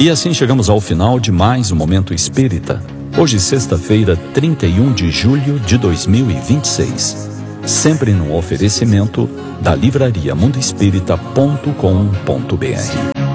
E assim chegamos ao final de mais um Momento Espírita. Hoje, sexta-feira, 31 de julho de 2026. Sempre no oferecimento da livraria mundoespírita.com.br.